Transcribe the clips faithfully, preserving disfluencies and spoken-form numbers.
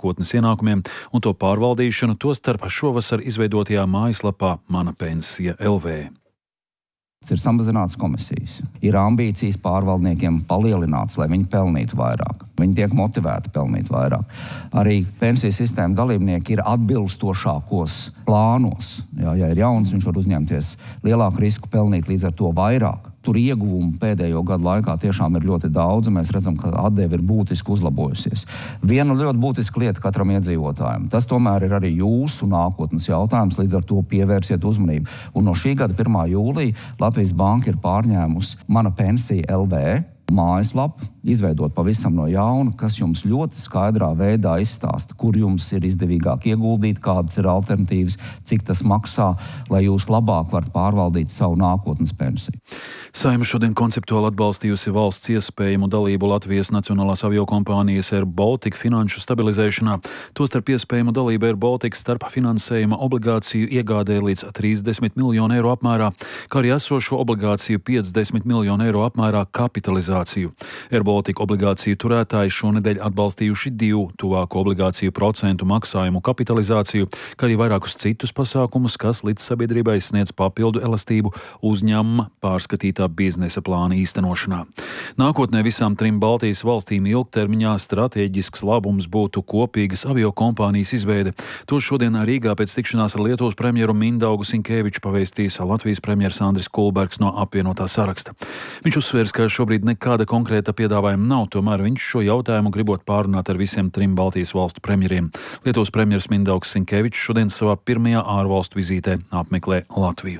nākotnes ienākumiem un to pārvaldīšanu, tostarp šovasar izveidotajā mājaslapā Mana pensija L V. Ir samazināts komisijas. Ir ambīcijas pārvaldniekiem palielināts, lai viņi pelnītu vairāk. Viņi tiek motivēti pelnīt vairāk. Arī pensiju sistēma dalībnieki ir atbilstošākos plānos. Jā, ja ir jauns, viņš var uzņemties lielāku risku pelnīt līdz ar to vairāk. Tur ieguvumu pēdējo gadu laikā tiešām ir ļoti daudz, un mēs redzam, ka atdeve ir būtiski uzlabojusies. Viena ļoti būtiska lieta katram iedzīvotājam. Tas tomēr ir arī jūsu nākotnes jautājums, līdz ar to pievērsiet uzmanību. Un no šī gada pirmā jūlija Latvijas Banka ir pārņēmusi Mana pensija L V mājaslapu, izveidot pavisam no jauna, kas jums ļoti skaidrā veidā izstāsta, kur jums ir izdevīgāk ieguldīt, kādas ir alternatīvas, cik tas maksā, lai jūs labāk varat pārvaldīt savu nākotnes pensiju. Saeima šodien konceptuāli atbalstījusi valsts iespējamu dalību Latvijas Nacionālās aviokompānijas Air Baltica finanšu stabilizēšanā. Tostarp iespējamu dalību Air Baltica starp finansējuma obligāciju iegādē līdz trīsdesmit miljonu eiro apmērā, kā arī esošo obligāciju piecdesmit miljonu eiro apmērā kapitalizāciju. Air Baltica obligāciju turētāji šonedēļ atbalstījuši divu tuvāko obligāciju procentu maksājumu kapitalizāciju, kā arī vairākus citus pasākumus, kas līdz sabiedrībai sniedz papildu elastību uzņēmuma pārskatītā biznesa plāna īstenošanā. Nākotnē visām trim Baltijas valstīm ilgtermiņā stratēģisks labums būtu kopīgas aviokompānijas izveide. To šodien Rīgā pēc tikšanās ar Lietuvas premjeru Mindaugu Sinkeviču pavēstīs Latvijas premjers Andris Kulbergs no apvienotā saraksta. Viņš uzsvērs, ka šobrīd nekāda konkrēta piedāvājuma nav, tomēr viņš šo jautājumu gribot pārunāt ar visiem trim Baltijas valstu premjeriem. Lietuvas premjers Mindaugs Sinkevičs šodien savā pirmajā ārvalstu vizītē apmeklē Latviju.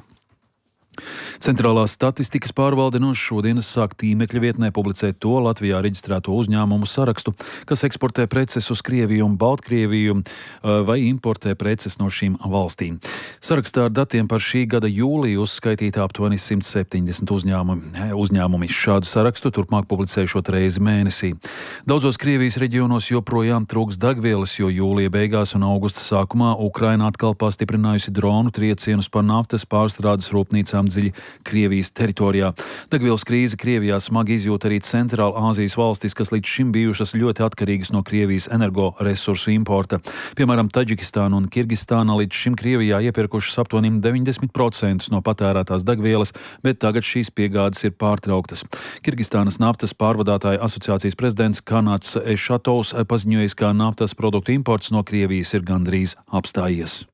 Centrālā statistikas pārvalde no šodienas sāk tīmekļa vietnē publicēt to Latvijā reģistrēto uzņēmumu sarakstu, kas eksportē preces uz Krieviju un Baltkrieviju vai importē preces no šīm valstīm. Sarakstā ar datiem par šī gada jūliju uzskaitīta aptuveni simt septiņdesmit uzņēmumi. Uzņēmumi šādu sarakstu turpmāk publicēšot reizi mēnesī. Daudzos Krievijas reģionos joprojām trūks degvielas, jo jūlija beigās un augusta sākumā Ukraina atkal pastiprinājusi dronu triecienus par naftas pārstrādes rūpnīcām dziļi Krievijas teritorijā. Degvielas krīze Krievijā smagi izjūt arī Centrāla Āzijas valstis, kas līdz šim bijušas ļoti atkarīgas no Krievijas energoresursu importa. Piemēram, Taģikistāna un Kirgistāna līdz šim Krievijā iepirkušas aptuveni deviņdesmit procentus no patērētās degvielas, bet tagad šīs piegādes ir pārtrauktas. Kirgistānas naftas pārvadātāju asociācijas prezidents Kanats Ešatovs paziņojis, ka naftas produktu imports no Krievijas ir gandrīz apstājies.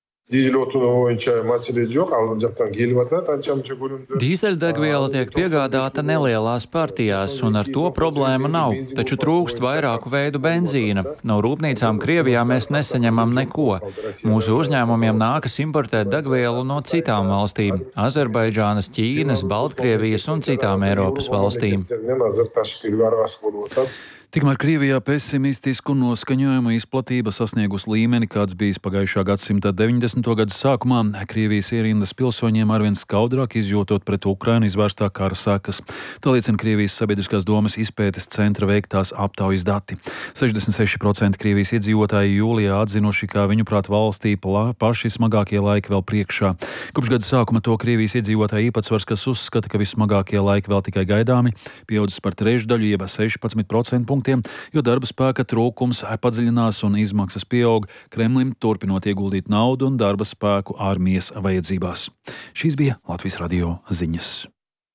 Dīzeļdegviela tiek piegādāta nelielās partijās, un ar to problēma nav, taču trūkst vairāku veidu benzīna. No rūpnīcām Krievijā mēs nesaņemam neko. Mūsu uzņēmumiem nākas importēt degvielu no citām valstīm - Azerbaidžānas, Ķīnas, Baltkrievijas un citām Eiropas valstīm. Tikmēr Krievijā pesimistisku noskaņojumu izplatība sasniegus līmeni, kāds bijis pagājušā gadsimta deviņdesmito gadu sākumā. Krievijas ierindas pilsoņiem arvien skaudrāk izjūtot pret Ukrainu izvērstā kara sekas. Tā liecina Krievijas sabiedriskās domas izpētes centra veiktās aptaujas dati. sešdesmit seši procenti Krievijas iedzīvotāji jūlijā atzinuši, ka viņuprāt valstī paši smagākie laiki vēl priekšā. Kopš gada sākuma to Krievijas iedzīvotāju īpatsvars, kas uzskata, ka vissmagākie laiki vēl tikai gaidāmi, pieaudzis par trešdaļu, jeb sešpadsmit procentu. Jo darba spēka trūkums padziļinās un izmaksas pieaug, Kremlim turpinot ieguldīt naudu un darba spēku armijas vajadzībās. Šīs bija Latvijas radio ziņas.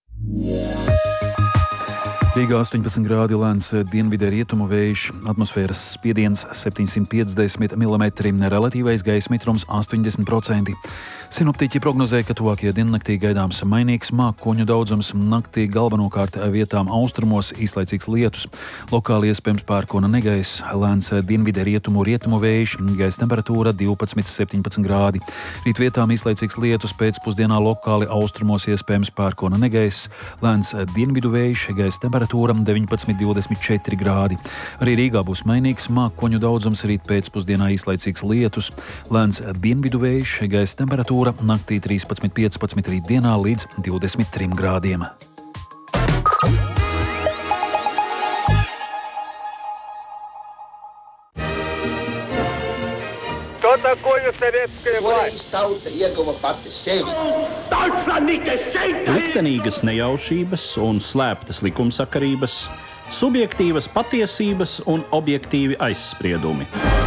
Rīgā astoņpadsmit grādi, lēns dienvidē rietumu vējš, atmosfēras spiediens septiņsimt piecdesmit milimetri, relatīvais gaisa mitrums astoņdesmit procenti. Sinoptiķi prognozēja, ka tuvākajā diennaktī gaidāms mainīgs mākoņu daudzums, naktī galvenokārt vietām austrumos īslaicīgs lietus, lokāli iespējams pērkona negaiss, lēns dienvidē rietumu rietumu vējš, gaisa temperatūra divpadsmit septiņpadsmit grādi. Rīt vietām īslaicīgs lietus, pēcpusdienā lokāli austrumos iespējams pērkona negaiss, lēns dienvidu vējš, gaisa temperatūra deviņpadsmit divdesmit četri grādi. Arī Rīgā būs mainīgs mākoņu daudzums, rīt pēcpusdienā īslaicīgs lietus, lēns dienvidu vējš, gaisa temperatūra naktī trīspadsmit piecpadsmit, rītdienā līdz divdesmit trim grādiem. Что такое советская власть? Liktenīgas nejaušības un slēptas likumsakarības, subjektīvas patiesības un objektīvi aizspriedumi.